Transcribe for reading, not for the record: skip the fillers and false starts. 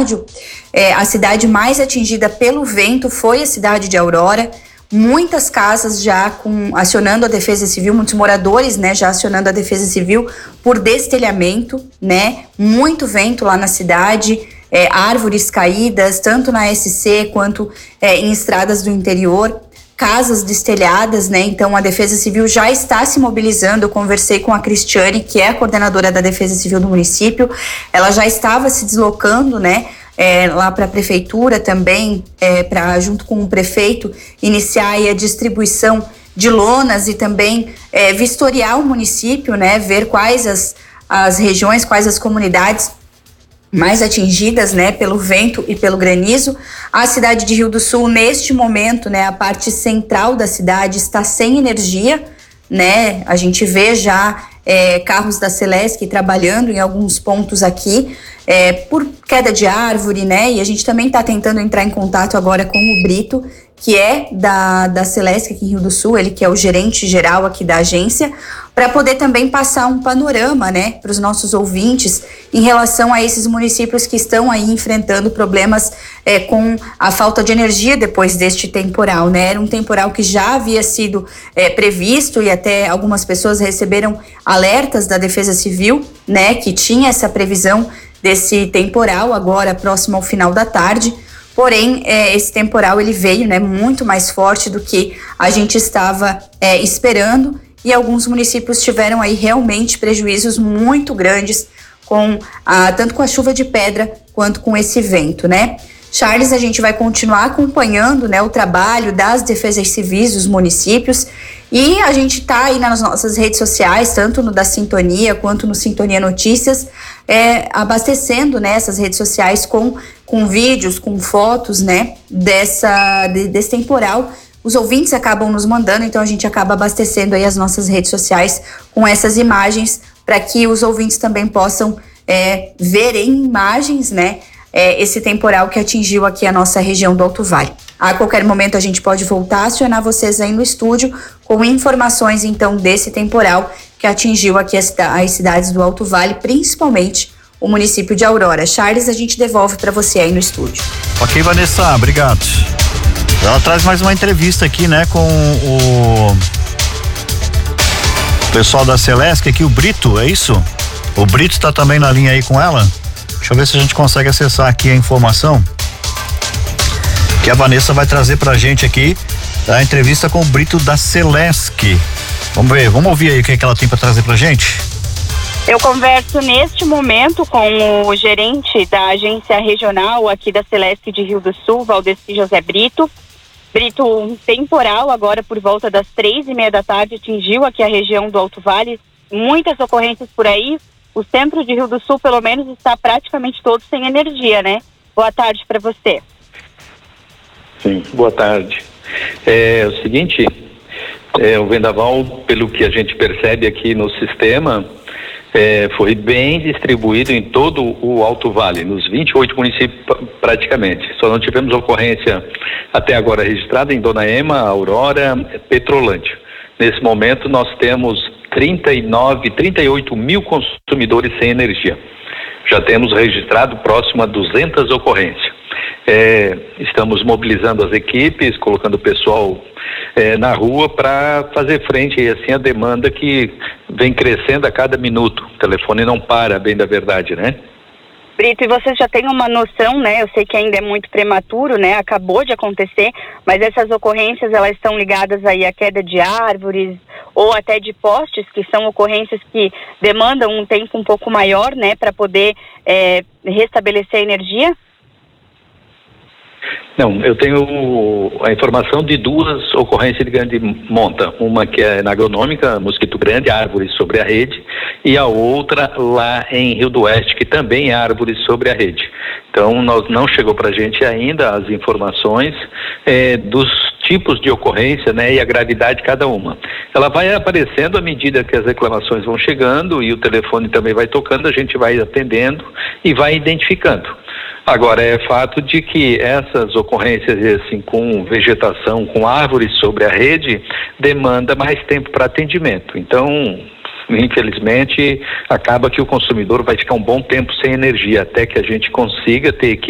rádio, a cidade mais atingida pelo vento foi a cidade de Aurora. Muitas casas já acionando a Defesa Civil, muitos moradores, né, já acionando a Defesa Civil por destelhamento, né? Muito vento lá na cidade, árvores caídas, tanto na SC quanto em estradas do interior, casas destelhadas, né? Então a Defesa Civil já está se mobilizando. Eu conversei com a Cristiane, que é a coordenadora da Defesa Civil do município. Ela já estava se deslocando, né? Lá para a prefeitura também, para junto com o prefeito iniciar aí a distribuição de lonas e também vistoriar o município, né, ver quais as regiões, quais as comunidades mais atingidas, né, pelo vento e pelo granizo. A cidade de Rio do Sul, neste momento, né, a parte central da cidade está sem energia, né, a gente vê já carros da Celesc trabalhando em alguns pontos aqui, por queda de árvore, né? E a gente também está tentando entrar em contato agora com o Brito, que é da Celesc aqui em Rio do Sul, ele que é o gerente geral aqui da agência, para poder também passar um panorama, né, para os nossos ouvintes em relação a esses municípios que estão aí enfrentando problemas com a falta de energia depois deste temporal, né? Era um temporal que já havia sido previsto e até algumas pessoas receberam alertas da Defesa Civil, né, que tinha essa previsão desse temporal agora próximo ao final da tarde. Porém, esse temporal ele veio, né, muito mais forte do que a gente estava esperando, e alguns municípios tiveram aí realmente prejuízos muito grandes tanto com a chuva de pedra quanto com esse vento, né? Charles, a gente vai continuar acompanhando, né, o trabalho das defesas civis dos municípios, e a gente está aí nas nossas redes sociais, tanto no da Sintonia quanto no Sintonia Notícias, abastecendo, né, essas redes sociais com vídeos, com fotos, né, desse temporal. Os ouvintes acabam nos mandando, então a gente acaba abastecendo aí as nossas redes sociais com essas imagens, para que os ouvintes também possam ver em imagens, né, esse temporal que atingiu aqui a nossa região do Alto Vale. A qualquer momento a gente pode voltar a acionar vocês aí no estúdio com informações, então, desse temporal que atingiu aqui as cidades do Alto Vale, principalmente o município de Aurora. Charles, a gente devolve para você aí no estúdio. Ok, Vanessa, obrigado. Ela traz mais uma entrevista aqui, né, com o pessoal da Celesc aqui, o Brito, é isso? O Brito está também na linha aí com ela? Deixa eu ver se a gente consegue acessar aqui a informação que a Vanessa vai trazer pra gente aqui, a entrevista com o Brito da Celesc. Vamos ver, vamos ouvir aí o que ela tem para trazer pra gente. Eu converso neste momento com o gerente da agência regional aqui da Celesc de Rio do Sul, Valdeci José Brito. Brito, um temporal agora por volta das 3:30 da tarde atingiu aqui a região do Alto Vale, muitas ocorrências por aí. O centro de Rio do Sul, pelo menos, está praticamente todo sem energia, né? Boa tarde para você. Sim, boa tarde. O seguinte, o vendaval, pelo que a gente percebe aqui no sistema, foi bem distribuído em todo o Alto Vale, nos 28 municípios praticamente. Só não tivemos ocorrência até agora registrada em Dona Ema, Aurora, Petrolândia. Nesse momento nós temos 38 mil consumidores sem energia. Já temos registrado próximo a 200 ocorrências. Estamos mobilizando as equipes, colocando o pessoal na rua para fazer frente assim, à demanda que vem crescendo a cada minuto. O telefone não para, bem da verdade, né? Brito, e você já tem uma noção, né? Eu sei que ainda é muito prematuro, né? Acabou de acontecer, mas essas ocorrências, elas estão ligadas aí à queda de árvores ou até de postes, que são ocorrências que demandam um tempo um pouco maior, né? Para poder restabelecer a energia? Não, eu tenho a informação de duas ocorrências de grande monta. Uma que é na agronômica, Mosquito Grande, árvores sobre a rede, e a outra lá em Rio do Oeste, que também é árvores sobre a rede. Então, não chegou para a gente ainda as informações dos tipos de ocorrência, né, e a gravidade de cada uma. Ela vai aparecendo à medida que as reclamações vão chegando e o telefone também vai tocando, a gente vai atendendo e vai identificando. Agora, é fato de que essas ocorrências assim, com vegetação, com árvores sobre a rede, demanda mais tempo para atendimento. Então, infelizmente, acaba que o consumidor vai ficar um bom tempo sem energia, até que a gente consiga ter